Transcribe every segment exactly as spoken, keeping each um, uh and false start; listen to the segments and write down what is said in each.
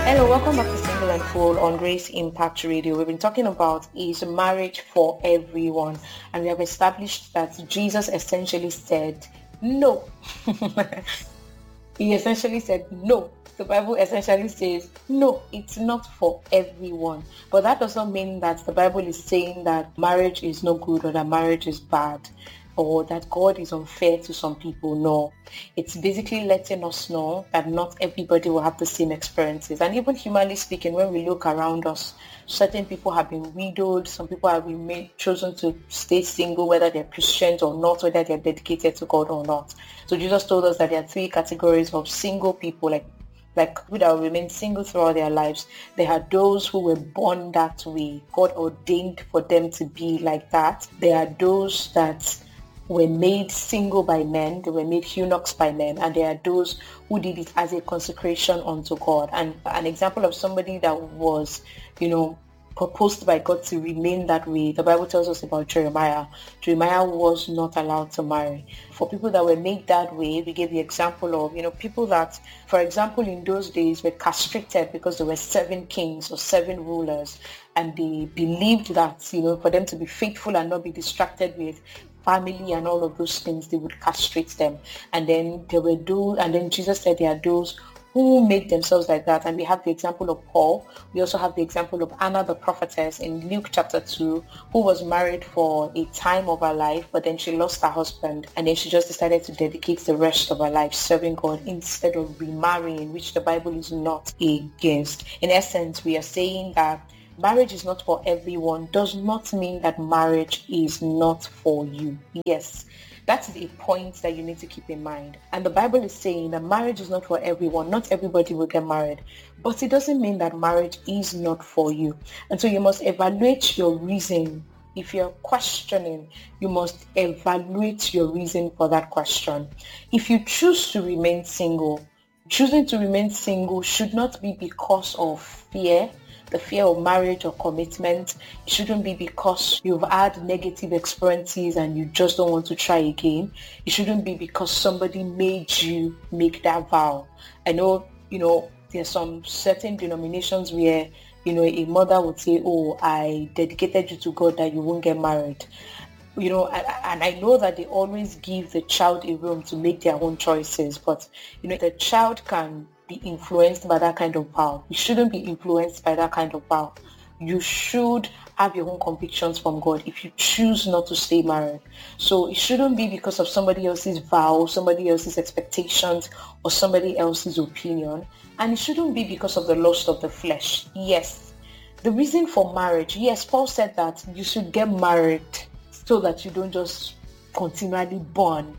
Hello, welcome back to Single and Full on Grace Impact Radio. We've been talking about is marriage for everyone, and we have established that Jesus essentially said no. He essentially said no. The Bible essentially says no, it's not for everyone. But that does not mean that the Bible is saying that marriage is no good or that marriage is bad, or that God is unfair to some people. No, it's basically letting us know that not everybody will have the same experiences. And even humanly speaking, when we look around us, certain people have been widowed, some people have been made, chosen to stay single, whether they're Christians or not, whether they're dedicated to God or not. So Jesus told us that there are three categories of single people, like like who that will remain single throughout their lives. There are those who were born that way. God ordained for them to be like that. There are those that were made single by men, they were made eunuchs by men, and there are those who did it as a consecration unto God. And an example of somebody that was, you know, proposed by God to remain that way, the Bible tells us about Jeremiah. Jeremiah was not allowed to marry. For people that were made that way, we gave the example of, you know, people that, for example, in those days were castrated because there were seven kings or seven rulers, and they believed that, you know, for them to be faithful and not be distracted with family and all of those things, they would castrate them. And then there were those, and then Jesus said there are those who made themselves like that. And we have the example of Paul. We also have the example of Anna the prophetess in Luke chapter two, who was married for a time of her life, but then she lost her husband, and then she just decided to dedicate the rest of her life serving God instead of remarrying, which the Bible is not against. In essence, we are saying that marriage is not for everyone does not mean that marriage is not for you. Yes, that is a point that you need to keep in mind. And the Bible is saying that marriage is not for everyone. Not everybody will get married. But it doesn't mean that marriage is not for you. And so you must evaluate your reason. If you're questioning, you must evaluate your reason for that question. If you choose to remain single, choosing to remain single should not be because of fear, the fear of marriage or commitment. It shouldn't be because you've had negative experiences and you just don't want to try again. It shouldn't be because somebody made you make that vow. I know, you know, there's some certain denominations where, you know, a mother would say, oh, I dedicated you to God that you won't get married. You know, and I know that they always give the child a room to make their own choices, but, you know, the child can be influenced by that kind of vow. You shouldn't be influenced by that kind of vow. You should have your own convictions from God if you choose not to stay married. So it shouldn't be because of somebody else's vow, somebody else's expectations, or somebody else's opinion. And it shouldn't be because of the lust of the flesh. Yes, the reason for marriage, yes, Paul said that you should get married so that you don't just continually burn.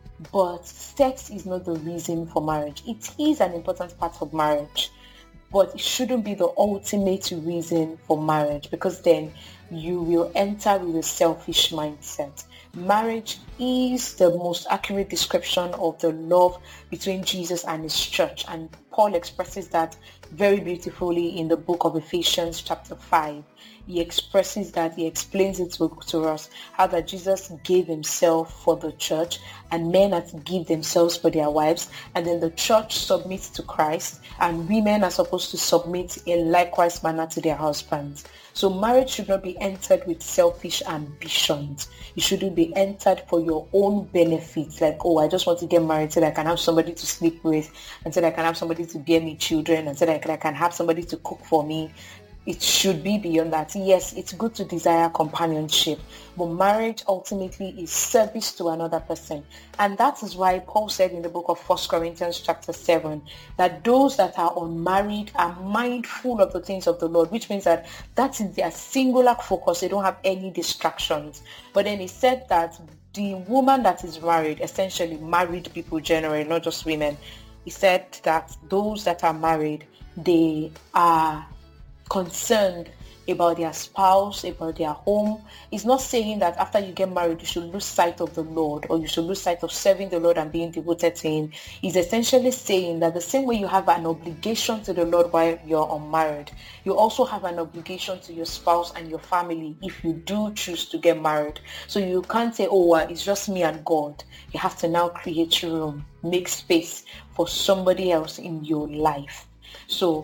But sex is not the reason for marriage. It is an important part of marriage, but it shouldn't be the ultimate reason for marriage, because then you will enter with a selfish mindset. Marriage is the most accurate description of the love between Jesus and his church, and Paul expresses that very beautifully in the book of Ephesians chapter five. He expresses that, he explains it to, to us, how that Jesus gave himself for the church, and men are to give themselves for their wives, and then the church submits to Christ, and women are supposed to submit in likewise manner to their husbands. So marriage should not be entered with selfish ambitions. It shouldn't be entered for your own benefits, like, oh, I just want to get married so that I can have somebody to sleep with, and so that I can have somebody to bear me children, and so that I can have somebody to cook for me. It should be beyond that. Yes, it's good to desire companionship, but marriage ultimately is service to another person. And that is why Paul said in the book of First Corinthians chapter seven, that those that are unmarried are mindful of the things of the Lord, which means that that is their singular focus. They don't have any distractions. But then he said that the woman that is married, essentially married people generally, not just women, he said that those that are married, they are concerned about their spouse, about their home. It's not saying that after you get married, you should lose sight of the Lord, or you should lose sight of serving the Lord and being devoted to him. It's essentially saying that the same way you have an obligation to the Lord while you're unmarried, you also have an obligation to your spouse and your family if you do choose to get married. So you can't say, oh, well, it's just me and God. You have to now create room, make space for somebody else in your life. So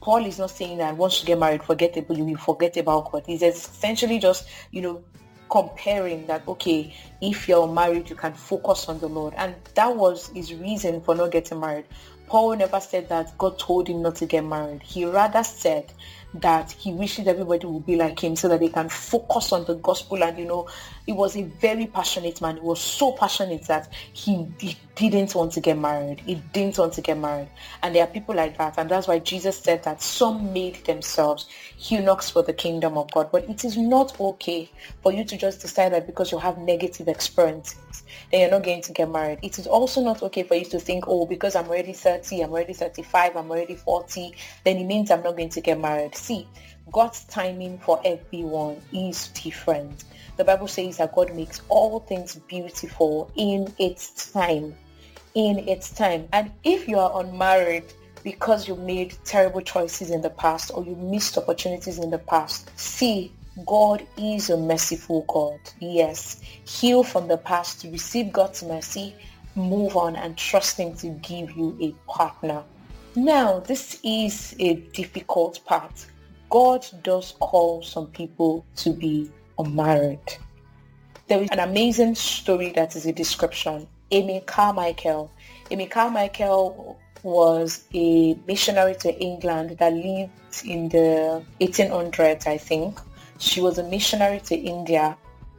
Paul is not saying that once you get married, forget about you will forget about God. He's essentially just, you know, comparing that, okay, if you're married, you can focus on the Lord. And that was his reason for not getting married. Paul never said that God told him not to get married. He rather said that he wishes everybody would be like him so that they can focus on the gospel. And, you know, he was a very passionate man. He was so passionate that he, he didn't want to get married. He didn't want to get married. And there are people like that. And that's why Jesus said that some made themselves eunuchs for the kingdom of God. But it is not okay for you to just decide that because you have negative experiences, then you're not going to get married. It is also not okay for you to think, oh, because I'm already thirty, I'm already thirty-five, I'm already forty, then it means I'm not going to get married. See, God's timing for everyone is different. The Bible says that God makes all things beautiful in its time. In its time. And if you are unmarried because you made terrible choices in the past or you missed opportunities in the past, see, God is a merciful God. Yes, heal from the past, receive God's mercy, move on and trust him to give you a partner. Now, this is a difficult part. God does call some people to be unmarried. There is an amazing story that is a description. Amy Carmichael. Amy Carmichael was a missionary to England that lived in the eighteen hundreds, I think. She was a missionary to India,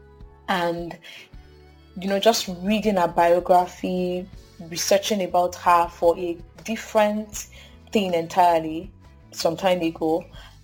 and, you know, just reading her biography, researching about her for a different thing entirely some time ago,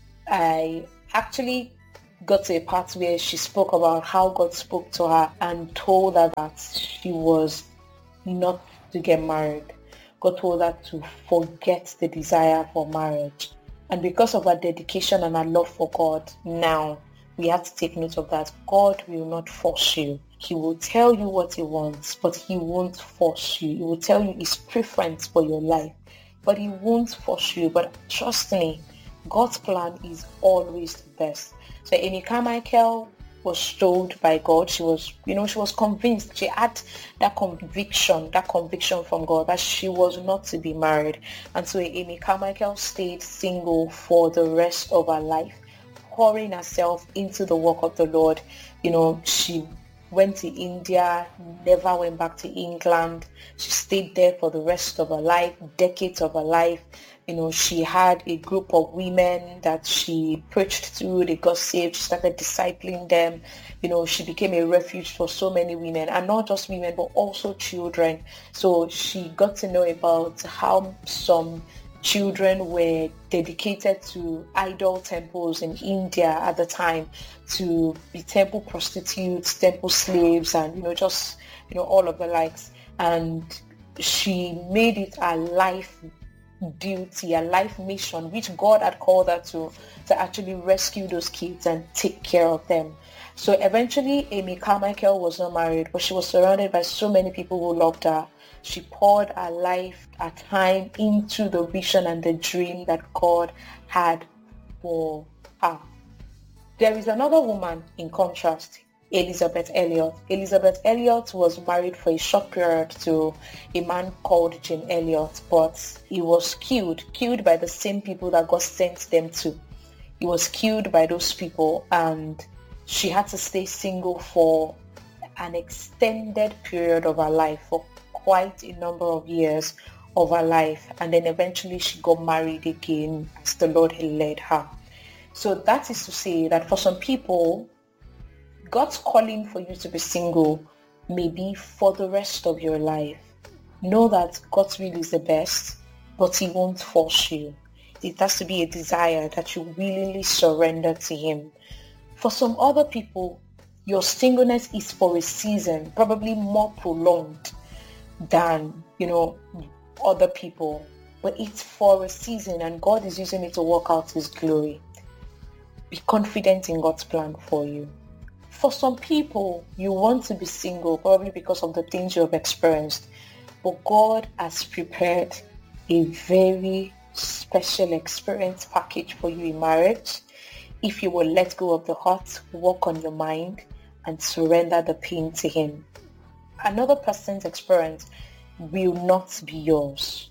I actually got to a part where she spoke about how God spoke to her and told her that she was not to get married. God told her to forget the desire for marriage. And because of her dedication and her love for God, now we have to take note of that. God will not force you. He will tell you what he wants, but he won't force you. He will tell you his preference for your life, but he won't force you. But trust me, God's plan is always the best. So Amy Carmichael was told by God, she was, you know, she was convinced, she had that conviction, that conviction from God that she was not to be married. And so Amy Carmichael stayed single for the rest of her life, pouring herself into the work of the Lord. You know, she went to India, never went back to England. She stayed there for the rest of her life, decades of her life. You know, she had a group of women that she preached to. They got saved. She started discipling them. You know, she became a refuge for so many women, and not just women, but also children. So she got to know about how some children were dedicated to idol temples in India at the time, to be temple prostitutes, temple slaves, and, you know, just, you know, all of the likes. And she made it a life duty, a life mission, which God had called her to, to actually rescue those kids and take care of them. So eventually Amy Carmichael was not married, but she was surrounded by so many people who loved her. She poured her life, her time into the vision and the dream that God had for her. There is another woman in contrast, Elizabeth Elliot. Elizabeth Elliot was married for a short period to a man called Jim Elliot, but he was killed, killed by the same people that God sent them to. He was killed by those people, and she had to stay single for an extended period of her life, for quite a number of years of her life, and then eventually she got married again as the Lord had led her. So that is to say that for some people, God's calling for you to be single may be for the rest of your life. Know that God's will is the best, but he won't force you. It has to be a desire that you willingly surrender to him. For some other people, your singleness is for a season, probably more prolonged than, you know, other people. But it's for a season, and God is using it to work out his glory. Be confident in God's plan for you. For some people, you want to be single probably because of the things you have experienced, but God has prepared a very special experience package for you in marriage if you will let go of the heart, work on your mind, and surrender the pain to him. Another person's experience will not be yours.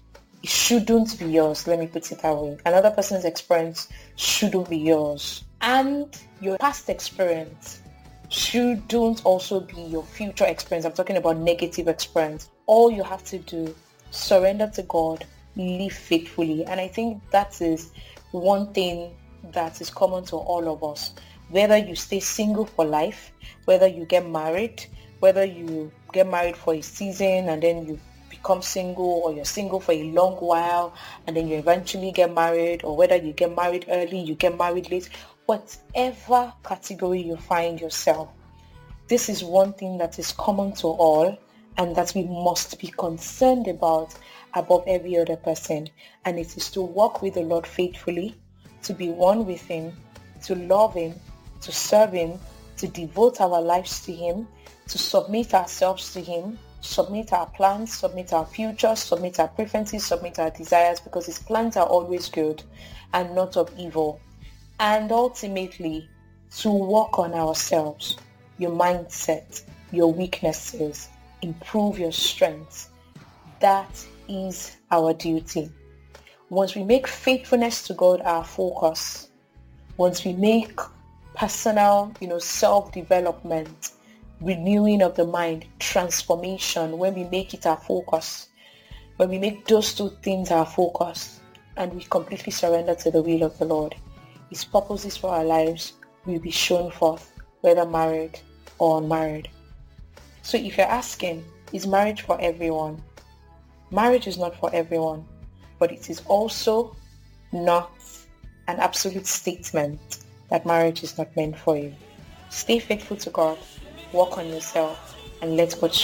it shouldn't be yours. Let me put it that way. Another person's experience shouldn't be yours. And your past experience shouldn't also be your future experience. I'm talking about negative experience. All you have to do, surrender to God, live faithfully. And I think that is one thing that is common to all of us. Whether you stay single for life, whether you get married, whether you get married for a season and then you become single, or you're single for a long while and then you eventually get married, or whether you get married early, you get married late, whatever category you find yourself, this is one thing that is common to all and that we must be concerned about above every other person. And it is to walk with the Lord faithfully, to be one with Him, to love Him, to serve Him, to devote our lives to Him, to submit ourselves to Him, submit our plans, submit our futures, submit our preferences, submit our desires, because His plans are always good and not of evil. And ultimately, to work on ourselves, your mindset, your weaknesses, improve your strengths. That is our duty. Once we make faithfulness to God our focus, once we make personal, you know, self-development, renewing of the mind, transformation, when we make it our focus, when we make those two things our focus, and we completely surrender to the will of the Lord, His purposes for our lives will be shown forth, whether married or unmarried. So if you're asking, is marriage for everyone? Marriage is not for everyone, but it is also not an absolute statement that marriage is not meant for you. Stay faithful to God, work on yourself, and let God